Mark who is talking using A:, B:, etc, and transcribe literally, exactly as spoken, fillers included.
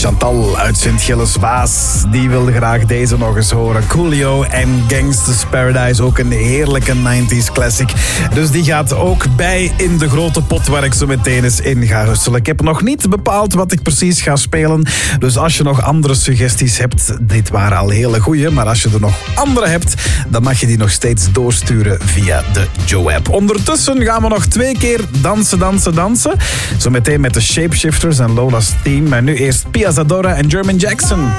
A: Chantal uit Sint-Gilles-Waas, die wilde graag deze nog eens horen. Coolio en Gangsta's Paradise, ook een heerlijke nineties classic. Dus die gaat ook bij in de grote pot waar ik zo meteen eens in ga husselen. Ik heb nog niet bepaald wat ik precies ga spelen. Dus als je nog andere suggesties hebt, dit waren al hele goeie, maar als je er nog andere hebt, dan mag je die nog steeds doorsturen via de Joe-app. Ondertussen gaan we nog twee keer dansen, dansen, dansen. Zometeen met de Shapeshifters en Lola's Team. Maar nu eerst Pia Zadora en Jermaine Jackson.